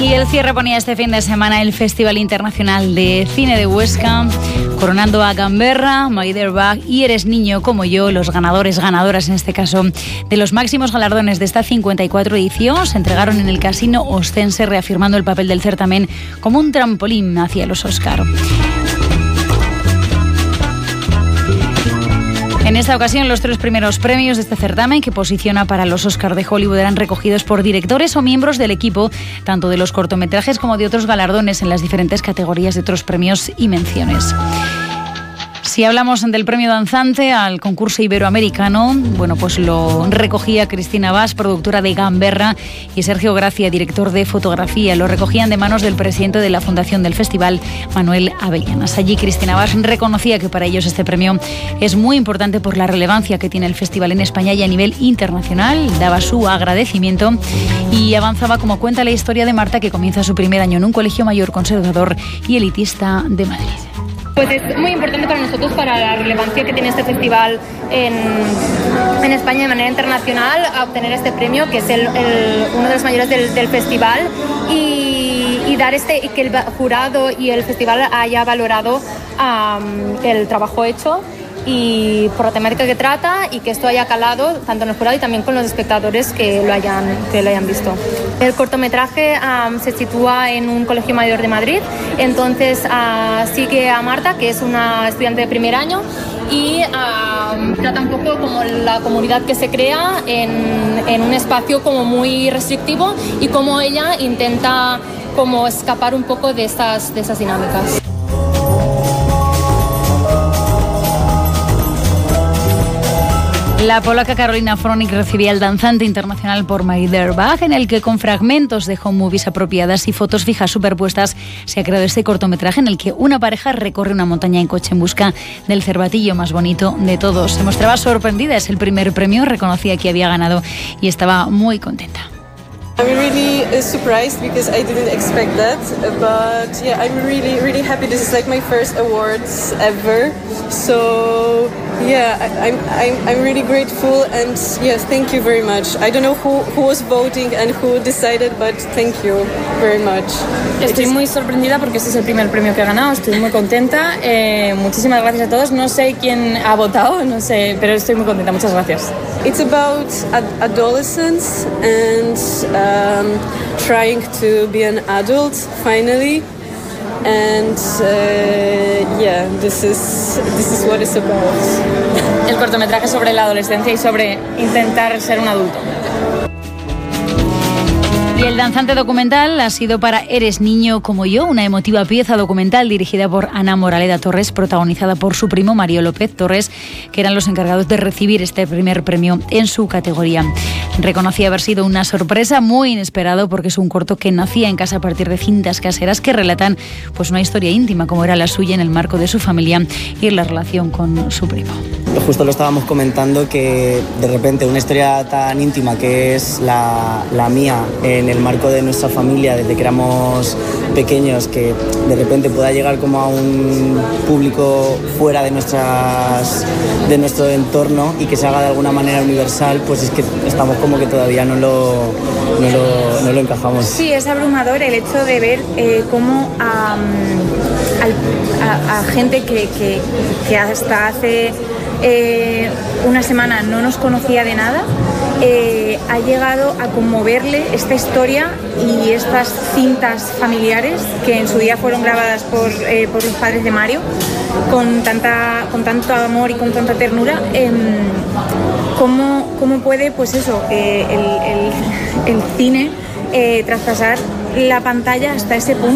Y el cierre ponía este fin de semana el Festival Internacional de Cine de Huesca, coronando a Gamberra, My Dear Bug y Eres Niño como Yo, los ganadoras en este caso, de los máximos galardones de esta 54 edición. Se entregaron en el Casino Ostense, reafirmando el papel del certamen como un trampolín hacia los Oscar. En esta ocasión, los 3 primeros premios de este certamen, que posiciona para los Oscar de Hollywood, eran recogidos por directores o miembros del equipo, tanto de los cortometrajes como de otros galardones en las diferentes categorías de otros premios y menciones. Si hablamos del premio danzante al concurso iberoamericano, bueno, pues lo recogía Cristina Bas, productora de Gamberra, y Sergio Gracia, director de fotografía. Lo recogían de manos del presidente de la fundación del festival, Manuel Avellanas. Allí Cristina Bas reconocía que para ellos este premio es muy importante por la relevancia que tiene el festival en España y a nivel internacional. Daba su agradecimiento y avanzaba como cuenta la historia de Marta, que comienza su primer año en un colegio mayor conservador y elitista de Madrid. Pues es muy importante para nosotros, para la relevancia que tiene este festival en España de manera internacional, a obtener este premio, que es uno de los mayores del festival, y dar que el jurado y el festival haya valorado el trabajo hecho y por la temática que trata, y que esto haya calado tanto en el jurado y también con los espectadores que lo hayan visto. El cortometraje se sitúa en un colegio mayor de Madrid, entonces sigue a Marta, que es una estudiante de primer año, y trata un poco como la comunidad que se crea en un espacio como muy restrictivo, y cómo ella intenta como escapar un poco de esas dinámicas. La polaca Karolina Fronik recibía el danzante internacional por My Dear Bug, en el que con fragmentos de home movies apropiadas y fotos fijas superpuestas se ha creado este cortometraje en el que una pareja recorre una montaña en coche en busca del cervatillo más bonito de todos. Se mostraba sorprendida, es el primer premio, reconocía que había ganado y estaba muy contenta. I'm really surprised because I didn't expect that, but yeah, I'm really happy. This is like my first awards ever, so yeah, I'm really grateful, and yes, thank you very much. I don't know who was voting and who decided, but thank you very much. Estoy muy sorprendida porque este es el primer premio que he ganado, estoy muy contenta. Muchísimas gracias a todos. No sé quién ha votado, no sé, pero estoy muy contenta. Muchas gracias. It's about adolescence and trying to be an adult finally, and yeah, this is what it's about. El cortometraje sobre la adolescencia y sobre intentar ser un adulto. Y el danzante documental ha sido para Eres Niño como Yo, una emotiva pieza documental dirigida por Ana Moraleda Torres, protagonizada por su primo Mario López Torres, que eran los encargados de recibir este primer premio en su categoría. Reconocía haber sido una sorpresa muy inesperado, porque es un corto que nacía en casa a partir de cintas caseras que relatan pues una historia íntima como era la suya en el marco de su familia y la relación con su primo. Justo lo estábamos comentando, que de repente una historia tan íntima que es la mía en el marco de nuestra familia desde que éramos pequeños, que de repente pueda llegar como a un público fuera de nuestro entorno y que se haga de alguna manera universal, pues es que estamos como que todavía no lo encajamos. Sí, es abrumador el hecho de ver cómo a gente que hasta hace una semana no nos conocía de nada, ha llegado a conmoverle esta historia y estas cintas familiares que en su día fueron grabadas por los padres de Mario con tanto amor y con tanta ternura. ¿Cómo puede, pues eso, el cine traspasar la pantalla hasta ese punto?